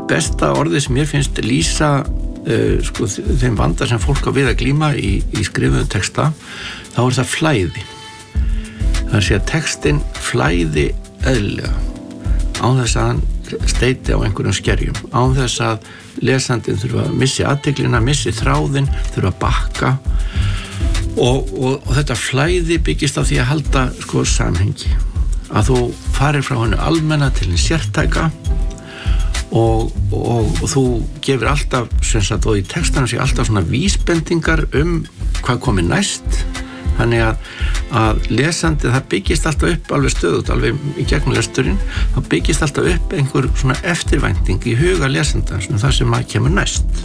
besta orðið sem mér finnst lýsa sko, þeim vanda sem fólk á við að glíma í skrifuðum texta, þá það flæði. Það sé að textin flæði eðlilega án þess að hann steiti á einhverjum skerjum, án þess að lesandinn þurfa að missi athyglinna, missi þráðinn, þurfa að bakka og þetta flæði byggist á því að halda sko samhengi, að þú farir frá hennu almenna til hinn sértæka og þú gefur alltaf, sem sagt, og í textanum sé alltaf svona vísbendingar hvað komi næst, þannig að lesandi, það byggist alltaf upp alveg stöðut, alveg í gegnum lesturinn, það byggist alltaf upp einhver svona eftirvænting í huga lesanda, svona það sem kemur næst.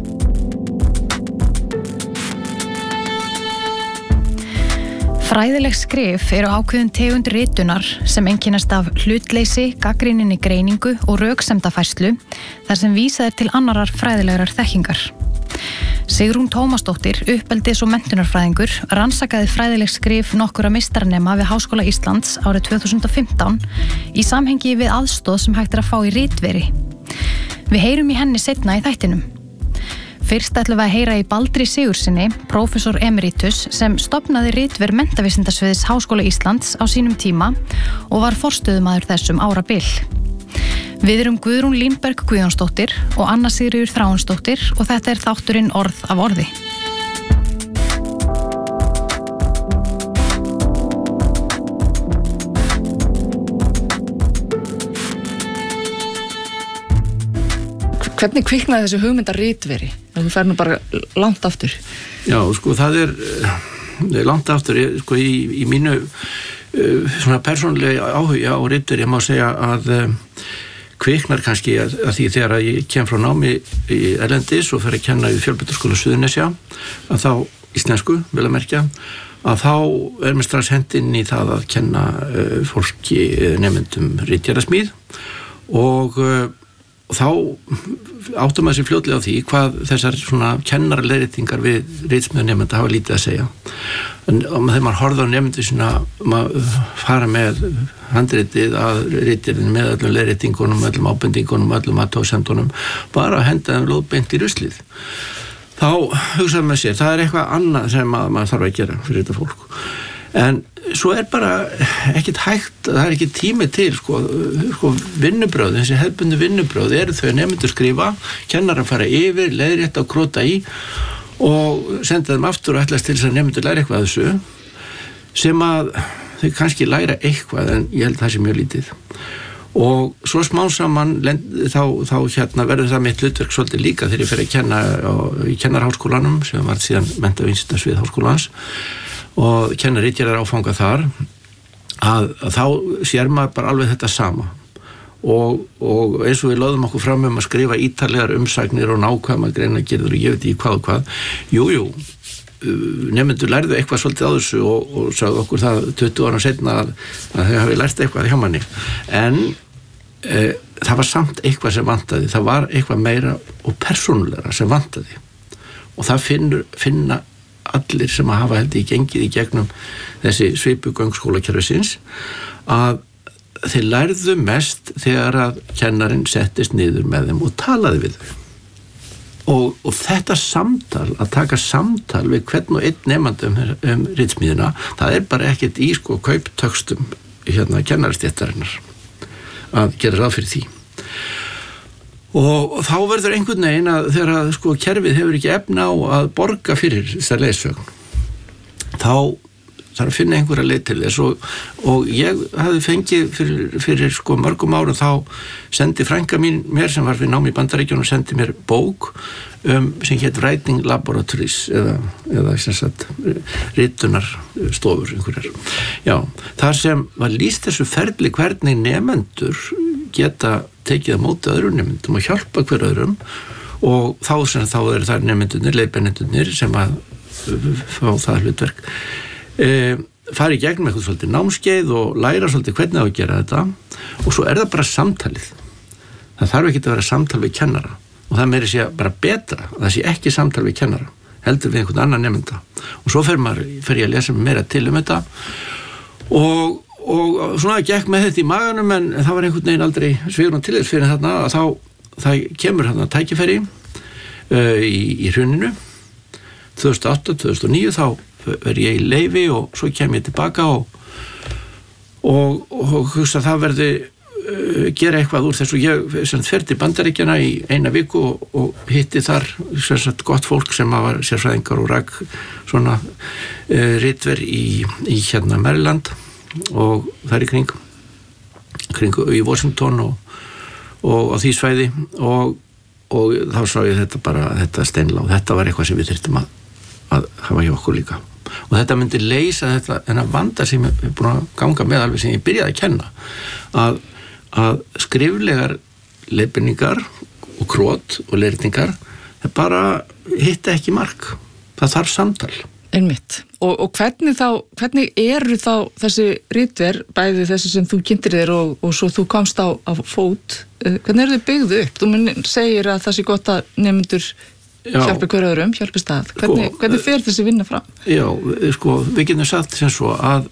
Fræðileg skrif eru ákveðin tegund ritunar sem einkennast af hlutleysi, gagnrýninni greiningu og röksemdafærslu þar sem vísað til annarar fræðilegrar þekkingar. Sigrún Tómasdóttir, uppeldis- og menntunarfræðingur, rannsakaði fræðileg skrif nokkurra meistarnema við Háskóla Íslands árið 2015 í samhengi við aðstoð sem hægt að fá í ritveri. Við heyrum í henni seinna í þættinum. Fyrst ætlum við að heyra í Baldri Sigurðssyni, prófessor emeritus, sem stofnaði ritver menntavísindasviðs Háskóla Íslands á sínum tíma og var forstöðumaður þessum árabil. Við erum Guðrún Línberg Guðjónsdóttir og Anna Sigríður Þráinsdóttir og þetta þátturinn Orð af orði. Hvernig kviknaði þessi hugmynd að ritveri? Það fer nú bara langt aftur. Já, sko, það langt aftur, sko, í mínu svona persónulega áhuga á ritveri, ég má segja að kviknar kannski að því þegar ég kem frá námi í erlendis og fer að kenna í Fjölbrautaskóla Suðurnesja, að þá íslensku, vel að merkja, að þá mér strax hendinn í það að kenna fólki, nemendum ritgerðasmíð og þá áttum maður sér fljótlega á því hvað þessar svona kennaraleiðréttingar við ritsmíðanemenda hafa lítið að segja. En þegar maður horfði á nemendur sína, maður fara með handritið að ritgerðinni með öllum leiðréttingunum, öllum ábendingunum, öllum athugasemdunum, bara að henda þeim lóðbeint í ruslið. Þá hugsaði maður sér, það eitthvað annað sem maður þarf að gera fyrir þetta fólk. En svo bara ekkert hægt, það ekki tími til, sko vinnubröð, þessi hefðbundu vinnubröð eru þau að nemendur skrifa, kennarar fara yfir, leiðrétta og króta í og senda þeim aftur og ætlast til þess að nemendur læra eitthvað þessu, sem að þau kannski læra eitthvað, en ég held það sé mjög lítið. Og svo smá saman þá verður það mitt hlutverk svolítið líka þegar ég fer að kenna í Kennaraháskólanum, sem var síðan menntavísindasvið Háskólans, og kenna ritgerðar áfanga þar, að þá sér maður bara alveg þetta sama og eins og við lögðum okkur fram að skrifa ítarlegar umsagnir og nákvæma greinargerðir og ég veit ekki hvað og hvað. Jú, nemendur lærðu eitthvað svolítið á þessu og sagði okkur það 20 ára seinna að þau hafi lært eitthvað hjá manni, en það var samt eitthvað sem vantaði, það var eitthvað meira og persónulegra sem vantaði og það finna allir sem að hafa held í gengið í gegnum þessi svipugöng skólakerfisins, að þeir lærðu mest þegar að kennarinn settist niður með þeim og talaði við þau. Og þetta samtal, að taka samtal við hvern og einn nemandi ritsmíðina, það bara ekkert í kauptöxtum kennarastéttarinnar að gera ráð fyrir því. Og þá verður einhvern veginn að þegar kerfið hefur ekki efni á að borga fyrir þessar leiðsögn, þá þarf að finna einhverja leið til þess og ég hafði fengið fyrir mörgum árum, þá sendi frænka mín mér sem var við nám í Bandaríkjunum og sendi mér bók sem hét Writing Laboratories eða sem sagt ritunarstofur einhverjar. Já, þar sem var lýst þessu ferli hvernig nemendur geta tekið á móti öðrum nemendum og hjálpa hver öðrum og þá eru það nemendurnir, leiðbeinendurnir sem að fá það hlutverk fara í gegnum eitthvað svolítið námskeið og læra svolítið hvernig á að gera þetta og svo það bara samtalið. Það þarf ekki að vera samtal við kennara og það meiri sé bara betra að það sé ekki samtal við kennara, heldur við einhvern annan nemenda og svo fer ég að lesa meira til þetta og svona gekk með þetta í maganum, en það var einhvern veginn aldrei svigrúm til þess fyrir þarna að þá það kemur hann að tækifæri í hruninu 2008-2009 þá verð ég í leyfi og svo kem ég tilbaka og hugsa það verði gera eitthvað úr þessu. Ég fer til Bandaríkjanna í eina viku og hitti þar gott fólk sem var sérfræðingar og rak svona ritver í hérna Maryland og þar í kring í Washington og á því svæði og þá sá ég þetta steinlá, þetta var eitthvað sem við þyrftum að hafa hjá okkur líka og þetta myndi leysa þetta en að vanda sem ég er búin að ganga með alveg sem ég byrjaði að kenna að skriflegar leiðbeiningar og krot og leiðréttingar það bara hitta ekki mark, það þarf samtal. Einmitt. Og hvernig eru þá þessi ritver, bæði þessi sem þú kynntir þér og svo þú komst á fót, hvernig eru þau byggðu upp? Þú segir að það sé gott að nemendur hjálpi hver öðrum, hjálpi stað. Hvernig fer þessi vinna fram? Já, sko, við getum sagt sem svo að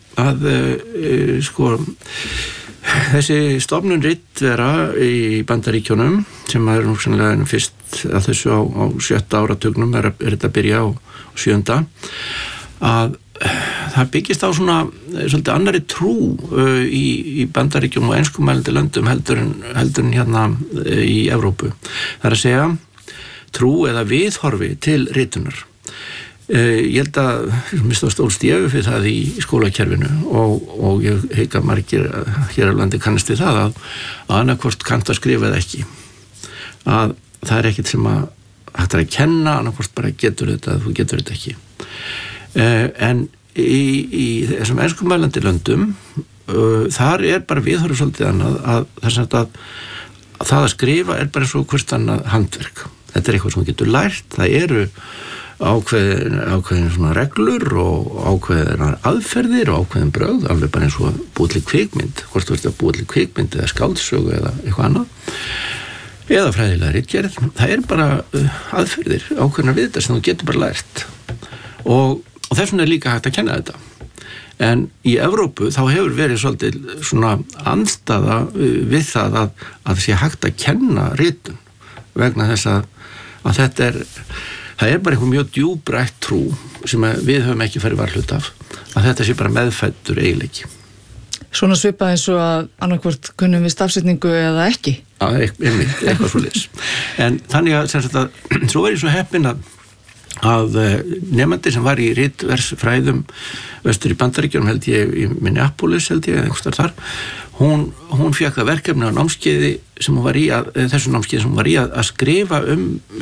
þessi stofnun ritvera í Bandaríkjunum sem er nú sannlega fyrst að þessu á 7. áratugnum er þetta að byrja á 7. að það byggist á svona svolítið annari trú í Bandaríkjum og enskumælandi löndum heldur en hérna í Evrópu. Það er að segja trú eða viðhorfi til ritunar. Ég held að mista stólst ég fyrir það í skólakerfinu og ég heika margir hér á landi kannast við það að annarkvort kannt að skrifa eða ekki að það er ekkert sem að hægt að kenna, annarkvort bara getur þetta þú getur þetta ekki en í þessum enskumælandi löndum þar er bara viðhorf svolítið annað að það að skrifa er bara svo hvort annað handverk, þetta er eitthvað sem þú getur lært, það eru ákveðin svona reglur og ákveðin aðferðir og ákveðin brögð, alveg bara eins og búið til kvikmynd, hvort þú ert að búið til kvikmynd eða skáldsögu eða eitthvað annað eða fræðilega ritgerð, það er bara aðferðir, ákveðina við þetta sem þú getur bara lært og þess vegna er líka hægt að kenna þetta en í Evrópu þá hefur verið svolítið svona andstaða við það að sé hægt að kenna ritun vegna þess að þetta það er bara eitthvað mjög djúbrætt trú sem við höfum ekki farið varhlut af að þetta sé bara meðfæddur eiginleiki. Svona svipað eins og að annarkvort kunnum við stafsetningu eða ekki? Eitthvað svoleiðis. En þannig að svo var ég svo heppinn að nemandi sem var í ritversfræðum vestur í Bandaríkjunum held ég í Minneapolis held ég einhvers þar hún fékk það verkefni á námskeiði sem hún var í þessu námskeiði sem hún var í að skrifa